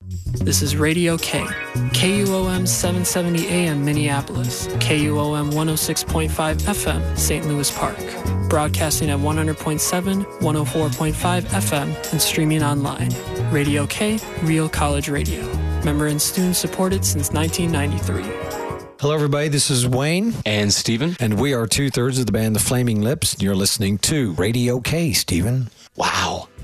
This is Radio K, KUOM 770 AM Minneapolis, KUOM 106.5 FM St. Louis Park, broadcasting at 100.7, 104.5 FM, and streaming online. Radio K, Real College Radio. Member and student supported since 1993. Hello, everybody. This is Wayne. And Steven. And we are 2/3 of the band The Flaming Lips. And you're listening to Radio K, Steven. Wow.